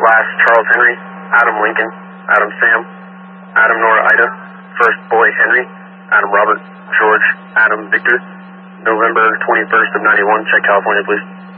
Last, Charles Henry. Adam Lincoln. Adam Sam. Adam Nora Ida. First boy Henry. Adam Robert. George. Adam Victor. November 21st of 91. Check California, please.